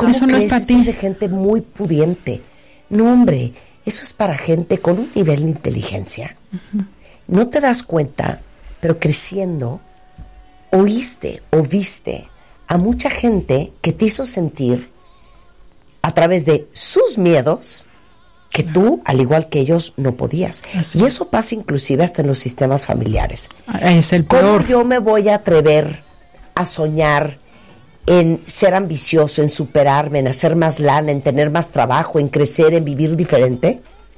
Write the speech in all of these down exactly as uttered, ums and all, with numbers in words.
¿Cómo eso no es para ti. Eso es de gente muy pudiente. No, hombre, eso es para gente con un nivel de inteligencia. Uh-huh. No te das cuenta, pero creciendo, oíste o viste a mucha gente que te hizo sentir a través de sus miedos que claro. tú, al igual que ellos, no podías. Así. Y eso pasa inclusive hasta en los sistemas familiares. Es el peor. ¿Cómo yo me voy a atrever a soñar en ser ambicioso, en superarme, en hacer más lana, en tener más trabajo, en crecer, en vivir diferente?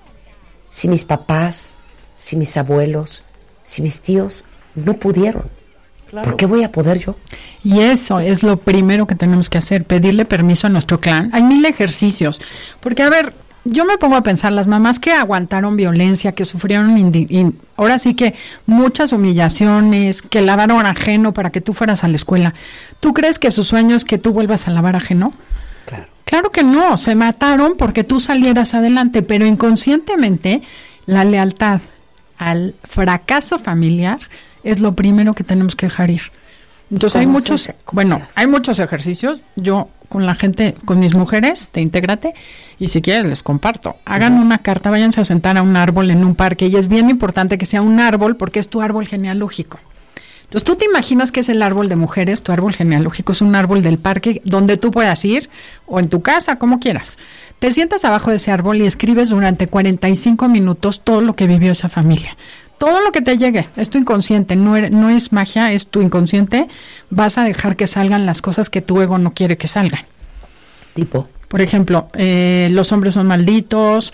Si mis papás, si mis abuelos, si mis tíos no pudieron, claro. ¿por qué voy a poder yo? Y eso es lo primero que tenemos que hacer, pedirle permiso a nuestro clan. Hay mil ejercicios, porque a ver, yo me pongo a pensar, las mamás que aguantaron violencia, que sufrieron, indi- in, ahora sí que muchas humillaciones, que lavaron ajeno para que tú fueras a la escuela, ¿tú crees que su sueño es que tú vuelvas a lavar ajeno? Claro. Claro que no, se mataron porque tú salieras adelante, pero inconscientemente la lealtad al fracaso familiar es lo primero que tenemos que dejar ir. Entonces hay muchos, bueno, hay muchos ejercicios. Yo con la gente, con mis mujeres de Intégrate, y si quieres les comparto. Hagan uh-huh. una carta, váyanse a sentar a un árbol en un parque, y es bien importante que sea un árbol porque es tu árbol genealógico. Entonces tú te imaginas que es el árbol de mujeres, tu árbol genealógico es un árbol del parque donde tú puedas ir, o en tu casa, como quieras. Te sientas abajo de ese árbol y escribes durante cuarenta y cinco minutos todo lo que vivió esa familia. Todo lo que te llegue, es tu inconsciente, no, er, no es magia, es tu inconsciente. Vas a dejar que salgan las cosas que tu ego no quiere que salgan. Tipo. Por ejemplo, eh, los hombres son malditos,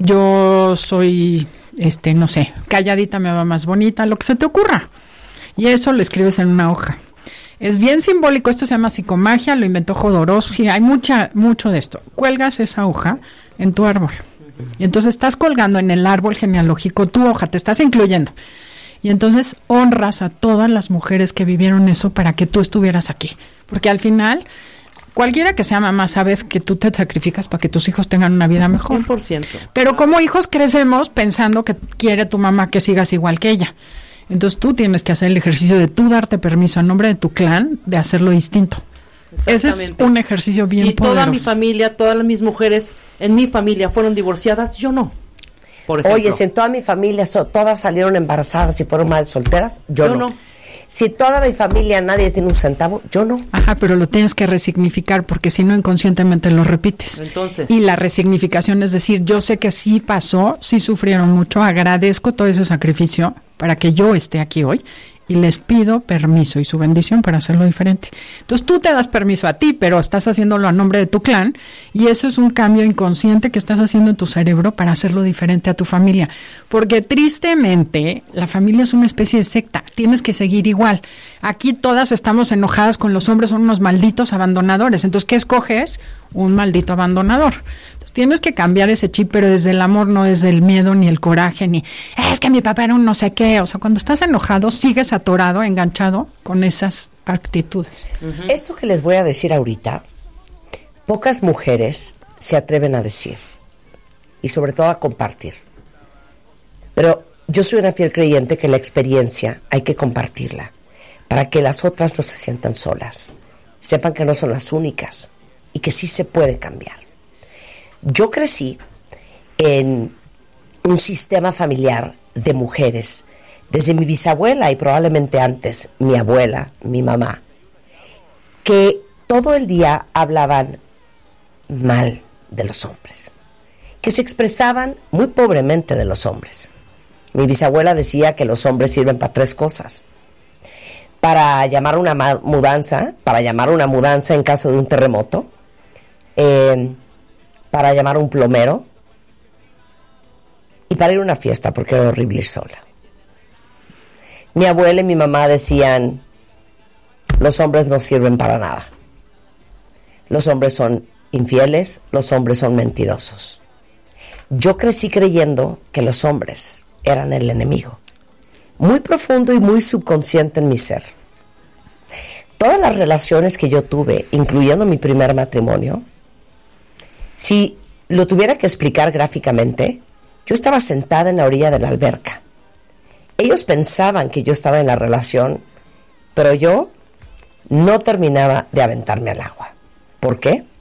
yo soy, este, no sé, calladita me va más bonita, lo que se te ocurra. Y eso lo escribes en una hoja. Es bien simbólico, esto se llama psicomagia, lo inventó Jodorowsky, hay mucha, mucho de esto. Cuelgas esa hoja en tu árbol. Y entonces estás colgando en el árbol genealógico tu hoja, te estás incluyendo. Y entonces honras a todas las mujeres que vivieron eso para que tú estuvieras aquí. Porque al final, cualquiera que sea mamá, sabes que tú te sacrificas para que tus hijos tengan una vida mejor. cien por ciento. Pero como hijos crecemos pensando que quiere tu mamá que sigas igual que ella. Entonces tú tienes que hacer el ejercicio de tú darte permiso a nombre de tu clan de hacerlo distinto. Ese es un ejercicio bien si poderoso. Toda mi familia, todas mis mujeres en mi familia fueron divorciadas, yo no. Por ejemplo. Oye, si en toda mi familia so, todas salieron embarazadas y fueron madres solteras, yo, yo no. no. Si toda mi familia nadie tiene un centavo, yo no. Ajá, pero lo tienes que resignificar porque si no inconscientemente lo repites. Entonces. Y la resignificación es decir, yo sé que sí pasó, sí sufrieron mucho, agradezco todo ese sacrificio para que yo esté aquí hoy y les pido permiso y su bendición para hacerlo diferente. Entonces tú te das permiso a ti, pero estás haciéndolo a nombre de tu clan y eso es un cambio inconsciente que estás haciendo en tu cerebro para hacerlo diferente a tu familia. Porque tristemente la familia es una especie de secta, tienes que seguir igual. Aquí todas estamos enojadas con los hombres, son unos malditos abandonadores. Entonces, ¿qué escoges? Un maldito abandonador. Entonces tienes que cambiar ese chip, pero desde el amor, no desde el miedo ni el coraje, ni es que mi papá era un no sé qué. O sea, cuando estás enojado, sigues atorado, enganchado con esas actitudes. Uh-huh. Esto que les voy a decir ahorita, pocas mujeres se atreven a decir y sobre todo a compartir. Pero yo soy una fiel creyente que la experiencia hay que compartirla para que las otras no se sientan solas, sepan que no son las únicas y que sí se puede cambiar. Yo crecí en un sistema familiar de mujeres, desde mi bisabuela y probablemente antes mi abuela, mi mamá, que todo el día hablaban mal de los hombres, que se expresaban muy pobremente de los hombres. Mi bisabuela decía que los hombres sirven para tres cosas: para llamar una mudanza, para llamar una mudanza en caso de un terremoto, eh, para llamar a un plomero y para ir a una fiesta, porque era horrible ir sola. Mi abuela y mi mamá decían: los hombres no sirven para nada. Los hombres son infieles, los hombres son mentirosos. Yo crecí creyendo que los hombres eran el enemigo, muy profundo y muy subconsciente en mi ser. Todas las relaciones que yo tuve, incluyendo mi primer matrimonio, si lo tuviera que explicar gráficamente, yo estaba sentada en la orilla de la alberca. Ellos pensaban que yo estaba en la relación, pero yo no terminaba de aventarme al agua. ¿Por qué?